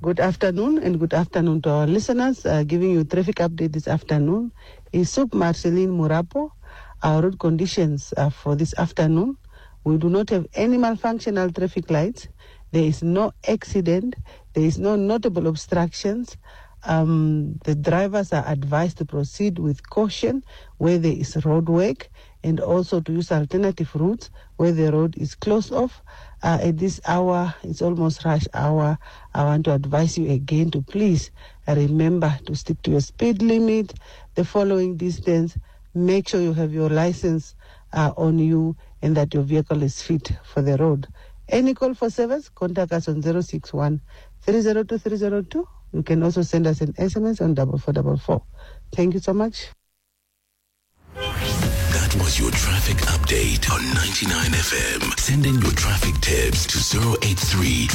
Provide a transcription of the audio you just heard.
Good afternoon and good afternoon to our listeners. Giving you traffic update this afternoon is Sup Marceline Murapo. Our road conditions for this afternoon. We do not have any malfunctional traffic lights. There is no accident. There is no notable obstructions. The drivers are advised to proceed with caution where there is road work and also to use alternative routes where the road is closed off. At this hour, it's almost rush hour. I want to advise you again to please remember to stick to your speed limit, the following distance. Make sure you have your license on you and that your vehicle is fit for the road. Any call for service, contact us on 061 302 302. You can also send us an SMS on 4444. Thank you so much. That was your traffic update on 99 FM. Send in your traffic tips to 083